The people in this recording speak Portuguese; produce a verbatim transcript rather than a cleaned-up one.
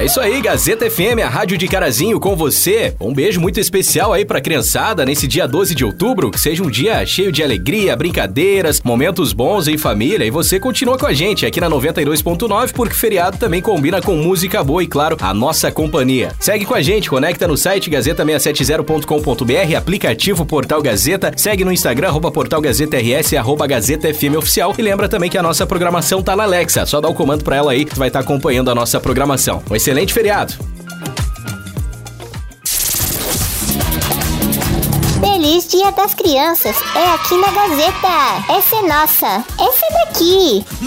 É isso aí, Gazeta F M, a rádio de Carazinho com você. Um beijo muito especial aí pra criançada nesse dia doze de outubro, que seja um dia cheio de alegria, brincadeiras, momentos bons em família, e você continua com a gente aqui na noventa e dois ponto nove, porque feriado também combina com música boa e, claro, a nossa companhia. Segue com a gente, conecta no site gazeta seiscentos e setenta ponto com ponto b r, aplicativo Portal Gazeta, segue no Instagram, arroba Portal Gazeta R S, arroba Gazeta F M Oficial, e lembra também que a nossa programação tá na Alexa, só dá o comando pra ela aí, que vai estar acompanhando a nossa programação. Um excelente feriado! Feliz Dia das Crianças é aqui na Gazeta. Essa é nossa. Essa é daqui.